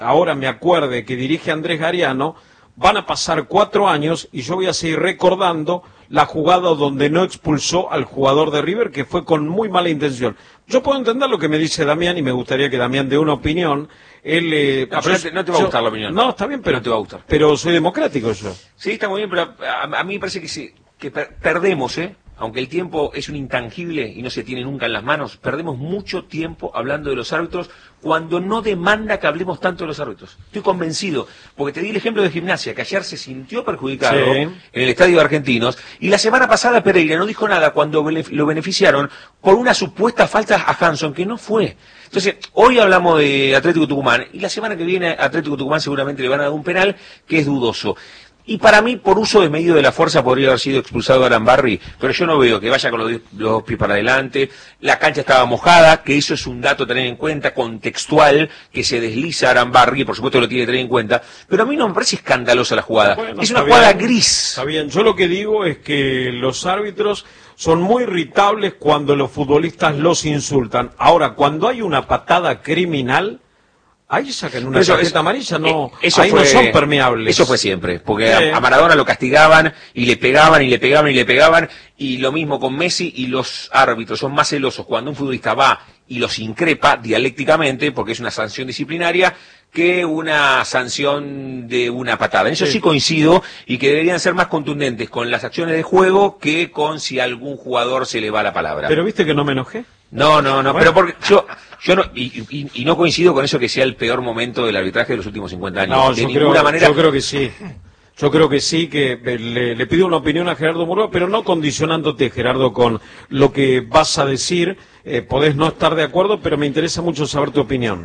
ahora me acuerde que dirige Andrés Gariano, van a pasar 4 años y yo voy a seguir recordando la jugada donde no expulsó al jugador de River, que fue con muy mala intención. Yo puedo entender lo que me dice Damián y me gustaría que Damián dé una opinión. Él, no te va a gustar la opinión. No, está bien, pero no te va a gustar. Pero soy democrático yo. Sí, está muy bien, pero a mí me parece que perdemos, aunque el tiempo es un intangible y no se tiene nunca en las manos, perdemos mucho tiempo hablando de los árbitros cuando no demanda que hablemos tanto de los árbitros. Estoy convencido, porque te di el ejemplo de Gimnasia, que ayer se sintió perjudicado en el Estadio de Argentinos, y la semana pasada Pereira no dijo nada cuando lo beneficiaron por una supuesta falta a Hanson, que no fue. Entonces, hoy hablamos de Atlético Tucumán, y la semana que viene a Atlético Tucumán seguramente le van a dar un penal que es dudoso. Y para mí, por uso de medio de la fuerza, podría haber sido expulsado Arambarri, pero yo no veo que vaya con los pies para adelante. La cancha estaba mojada, que eso es un dato a tener en cuenta, contextual, que se desliza Arambarri, por supuesto lo tiene que tener en cuenta, pero a mí no me parece escandalosa la jugada. Bueno, es una jugada gris. Está bien, yo lo que digo es que los árbitros son muy irritables cuando los futbolistas los insultan. Ahora, cuando hay una patada criminal, ahí sacan una tarjeta amarilla, no, ahí no son permeables. Eso fue siempre, porque a Maradona lo castigaban y le pegaban y le pegaban y le pegaban, y lo mismo con Messi, y los árbitros son más celosos cuando un futbolista va y los increpa dialécticamente, porque es una sanción disciplinaria, que una sanción de una patada. En eso sí coincido, y que deberían ser más contundentes con las acciones de juego que con si a algún jugador se le va la palabra. Pero ¿viste que no me enojé? No, bueno. Pero porque yo no, y no coincido con eso que sea el peor momento del arbitraje de los últimos 50 años. No, yo creo que sí. Yo creo que sí, que le pido una opinión a Gerardo Murúa, pero no condicionándote, Gerardo, con lo que vas a decir. Podés no estar de acuerdo, pero me interesa mucho saber tu opinión.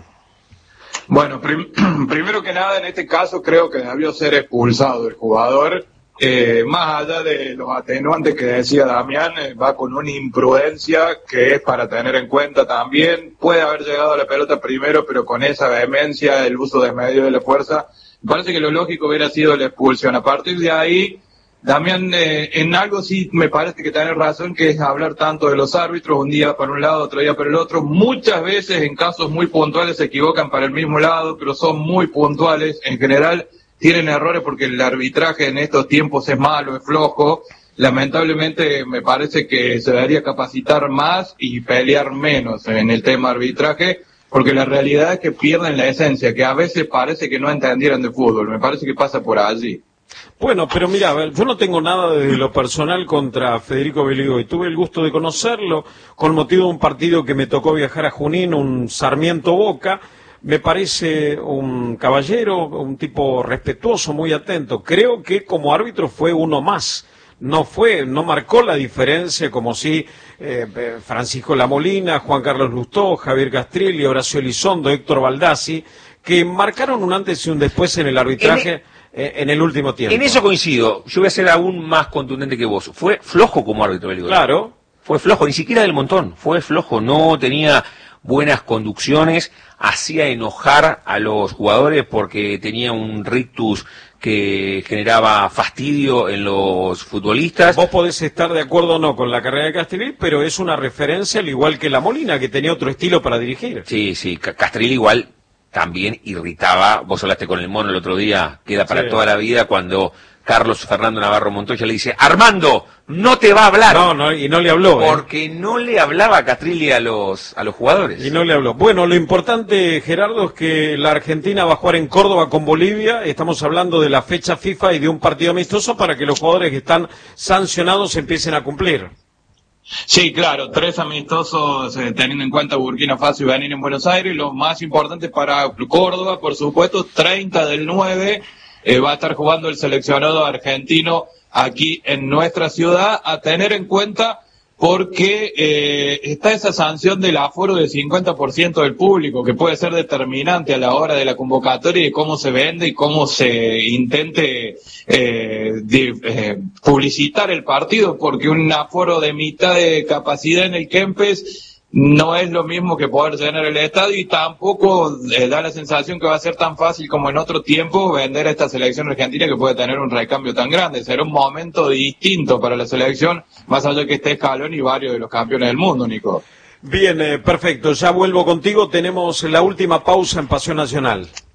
Bueno, primero que nada, en este caso creo que debió ser expulsado el jugador. Más allá de los atenuantes que decía Damián, va con una imprudencia que es para tener en cuenta también. Puede haber llegado a la pelota primero, pero con esa vehemencia, el uso desmedido de la fuerza, me parece que lo lógico hubiera sido la expulsión. A partir de ahí, Damián, en algo sí me parece que tenés razón, que es hablar tanto de los árbitros, un día para un lado, otro día para el otro. Muchas veces en casos muy puntuales se equivocan para el mismo lado, pero son muy puntuales. En general tienen errores porque el arbitraje en estos tiempos es malo, es flojo. Lamentablemente me parece que se debería capacitar más y pelear menos en el tema arbitraje, porque la realidad es que pierden la esencia, que a veces parece que no entendieron de fútbol. Me parece que pasa por allí. Bueno, pero mira, a ver, yo no tengo nada de lo personal contra Federico Beligoy. Tuve el gusto de conocerlo con motivo de un partido que me tocó viajar a Junín, un Sarmiento Boca. Me parece un caballero, un tipo respetuoso, muy atento. Creo que como árbitro fue uno más. No marcó la diferencia como si Francisco Lamolina, Juan Carlos Lustó, Javier Castrilli, Horacio Elizondo, Héctor Baldassi, que marcaron un antes y un después en el arbitraje en el último tiempo. En eso coincido. Yo voy a ser aún más contundente que vos. Fue flojo como árbitro, Beligoy. Claro. Fue flojo, ni siquiera del montón. Fue flojo, no tenía buenas conducciones, hacía enojar a los jugadores porque tenía un rictus que generaba fastidio en los futbolistas. Vos podés estar de acuerdo o no con la carrera de Castrilli, pero es una referencia al igual que la Molina, que tenía otro estilo para dirigir. Sí, Castrilli igual también irritaba. Vos hablaste con el mono el otro día, queda para toda la vida, cuando Carlos Fernando Navarro Montoya le dice: Armando, no te va a hablar. No, y no le habló. Porque no le hablaba a Castrilli a los jugadores. Y no le habló. Bueno, lo importante, Gerardo, es que la Argentina va a jugar en Córdoba con Bolivia. Estamos hablando de la fecha FIFA y de un partido amistoso para que los jugadores que están sancionados empiecen a cumplir. Sí, claro, 3 amistosos teniendo en cuenta Burkina Faso y Benín en Buenos Aires. Lo más importante para Córdoba, por supuesto, 30/9. Va a estar jugando el seleccionado argentino aquí en nuestra ciudad, a tener en cuenta porque está esa sanción del aforo del 50% del público, que puede ser determinante a la hora de la convocatoria y cómo se vende y cómo se intente publicitar el partido, porque un aforo de mitad de capacidad en el Kempes no es lo mismo que poder llenar el estadio, y tampoco da la sensación que va a ser tan fácil como en otro tiempo vender a esta selección argentina, que puede tener un recambio tan grande. Será un momento distinto para la selección, más allá de que esté Scaloni y varios de los campeones del mundo, Nico. Bien, perfecto. Ya vuelvo contigo. Tenemos la última pausa en Pasión Nacional.